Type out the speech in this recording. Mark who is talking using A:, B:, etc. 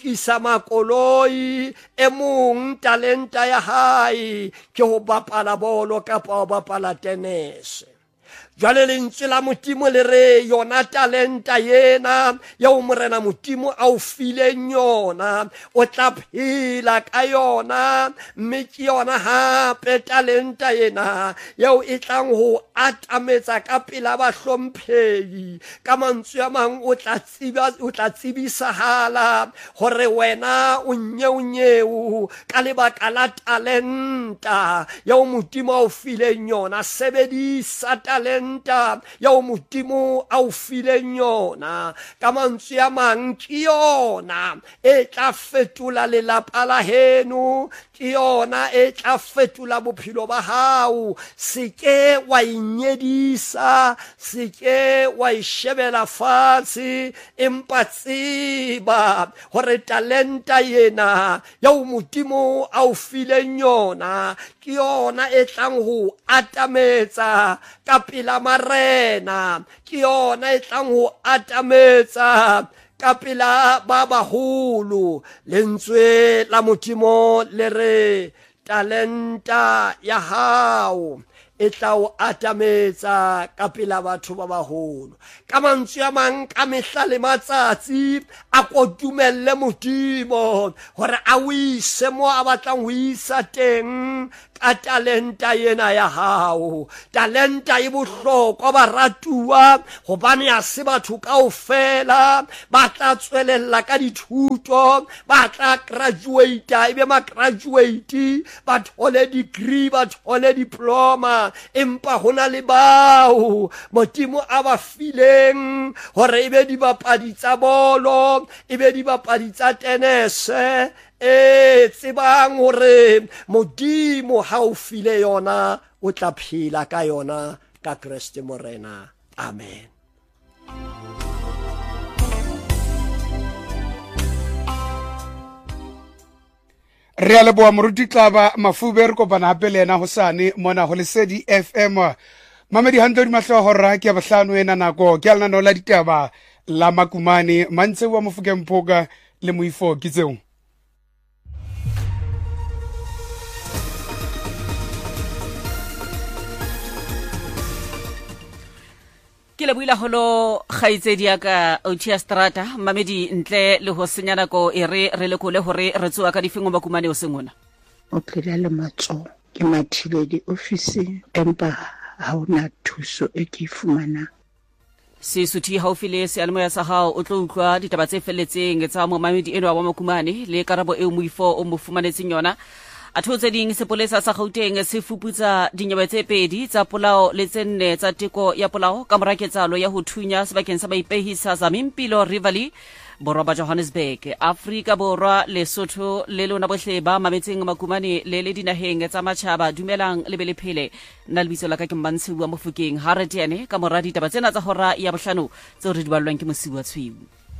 A: rekisa makoloi, e mong talenta ya hae ke ho bapala bolo kapa ho bapala tenese. Jwale lentswe la Modimo le re yona talenta yena ya o morena Modimo a o fileng yona, o tla phela ka yona, mme ke yona hape talenta yena ya o e tlang ho atametsa ka pela bahlomphehi. Ka mantswe a mang o tla tsebisahala hore wena o nyeunyeu ka lebaka la talenta ya o Modimo a o fileng yona. Sebedisa talenta ya o Modimo a o fileng yona. Ka mantswe a mang ke yona e tla fetola lelapa la heno, ke yona e tla fetola bophelo ba hao. Se ke wa inyedisa, se ke wa ishebela fatshe, empa tseba hore talenta yena ya o Modimo a o fileng yona ke yona e tlang ho atametsa ka pela marena, ke yona e tlang ho atametsa ka pela ba baholo. Lentswe la Modimo le re talenta ya hao e tla o atametsa ka pela batho ba baholo. Ka mantswe a mang ka mehla le matsatsi a kotumelle Modimo hore a o ise mo a batlang ho isa teng ka talenta yena ya hao. Talenta e bohlokwa baratuwa, hobane ha se batho kaofela ba tla tswelella ka dithuto, ba tla graduate, ebe ma graduate ba thole degree, ba thole diploma, empa hona le bao Modimo a ba fileng hore ebe dibapadi tsa bolo, ebe dibapadi tsa tenese. Tsebang hore Modimo ha o file yona o tla phela ka yona ka Kriste morena. Amen.
B: Re a leboha moruti Tlaba Mafube re kopana hape le yena hosane mona ho Lesedi FM. Mamedi hantle di mahlo hora ke ya bohlano ena nako ke alana no la ditaba la Makumane mantse wa Mofokeng Phoka le Moifo ke tseo.
C: Ke le buila holo khaitsedi ya ka Otia Strata. Mamedi ntle le ho senya nako e re lekole hore re tsoa ka difengo Makumane o sengona.
D: O phela le matso ke mathile di office empa ha ona thuso e ke fumana.
C: Se suthi haufile se almo ya sa hao o tlo utlwa ditaba tse felletseng tsa mo Mamedi eno wa Makumane le karabo e Moifo o mo fumanetseng yona. A thotse ding sepolesa sa Gauteng se fuputsa dinyewe tse pedi tsa polao le tse nne tsa teko ya polao ka mora ketsalo ya ho thunya sebakeng sa baipehisa sa Mimpilo Rivali Borwa ba Johannesburg. Afrika Borwa, Lesotho le lona bohle ba mametseng Makumane le dinaheng tsa matjhaba dumelang le bele phele. Nna lebitso la ka ke Mmantshiwa Mofokeng ha re tene ka mora ditaba tsena tsa hora ya bohlano tseo re di ballwang ke Mosiuwa Tshweu.